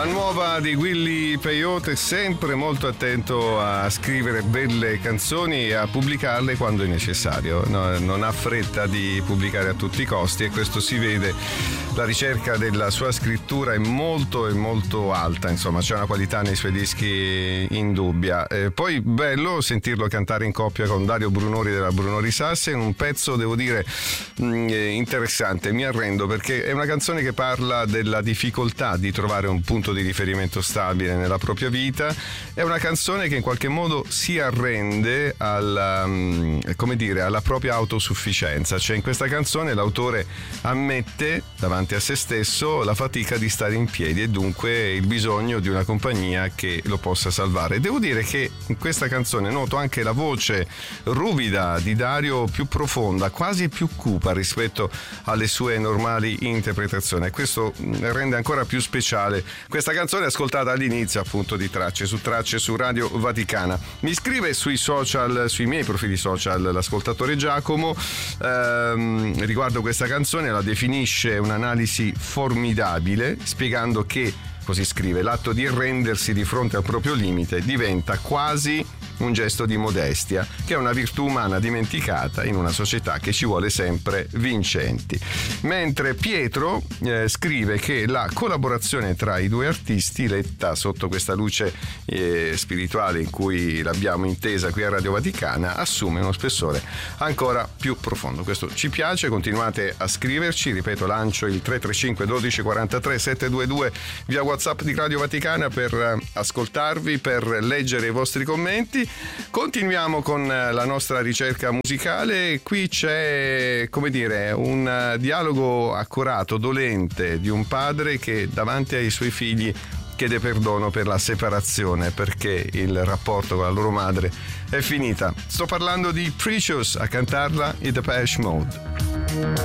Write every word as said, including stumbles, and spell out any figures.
nuova di Willy Peyote, sempre molto attento a scrivere belle canzoni e a pubblicarle quando è necessario. No, non ha fretta di pubblicare a tutti i costi e questo si vede. La ricerca della sua scrittura è molto e molto alta, insomma c'è una qualità nei suoi dischi indubbia. Eh, poi bello sentirlo cantare in coppia con Dario Brunori della Brunori Sasse, un pezzo devo dire mh, interessante, mi arrendo perché è una canzone che parla della difficoltà di trovare un punto di riferimento stabile nella propria vita, è una canzone che in qualche modo si arrende alla, come dire, alla propria autosufficienza, cioè in questa canzone l'autore ammette davanti a se stesso la fatica di stare in piedi e dunque il bisogno di una compagnia che lo possa salvare. Devo dire che in questa canzone noto anche la voce ruvida di Dario più profonda, quasi più cupa rispetto alle sue normali interpretazioni, e questo rende ancora più speciale questa canzone ascoltata all'inizio appunto di Tracce su Tracce su Radio Vaticana. Mi scrive sui social, sui miei profili social, l'ascoltatore Giacomo ehm, riguardo questa canzone, la definisce un'analisi formidabile, spiegando che, così scrive, l'atto di arrendersi di fronte al proprio limite diventa quasi un gesto di modestia, che è una virtù umana dimenticata in una società che ci vuole sempre vincenti. Mentre Pietro eh, scrive che la collaborazione tra i due artisti, letta sotto questa luce eh, spirituale in cui l'abbiamo intesa qui a Radio Vaticana, assume uno spessore ancora più profondo. Questo ci piace, continuate a scriverci, ripeto, lancio il tre tre cinque dodici quarantatré settecentoventidue via WhatsApp di Radio Vaticana per ascoltarvi, per leggere i vostri commenti. Continuiamo con la nostra ricerca musicale. Qui c'è, come dire, un dialogo accurato, dolente di un padre che davanti ai suoi figli chiede perdono per la separazione perché il rapporto con la loro madre è finita. Sto parlando di Precious, a cantarla i Depeche Mode.